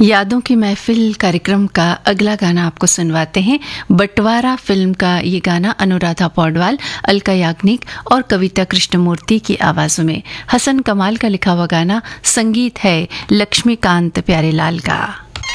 यादों की महफिल कार्यक्रम का अगला गाना आपको सुनवाते हैं। बंटवारा फिल्म का ये गाना अनुराधा पौडवाल, अलका याग्निक और कविता कृष्णमूर्ति की आवाजों में। हसन कमाल का लिखा हुआ गाना, संगीत है लक्ष्मीकांत प्यारेलाल का।